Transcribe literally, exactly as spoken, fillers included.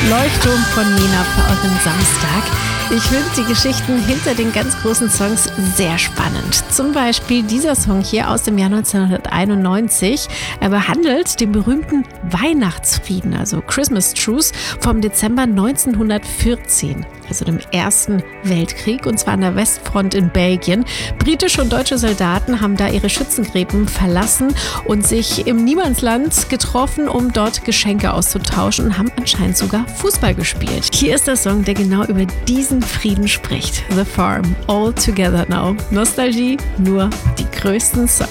Leuchtturm von Nena für euren Samstag. Ich finde die Geschichten hinter den ganz großen Songs sehr spannend. Zum Beispiel dieser Song hier aus dem Jahr neunzehnhunderteinundneunzig. Er behandelt den berühmten Weihnachtsfrieden, also Christmas Truce, vom Dezember neunzehnhundertvierzehn, also dem Ersten Weltkrieg, und zwar an der Westfront in Belgien. Britische und deutsche Soldaten haben da ihre Schützengräben verlassen und sich im Niemandsland getroffen, um dort Geschenke auszutauschen, und haben anscheinend sogar Fußball gespielt. Hier ist der Song, der genau über diesen Frieden spricht. The Farm, All Together Now. Nostalgie, nur die größten Songs.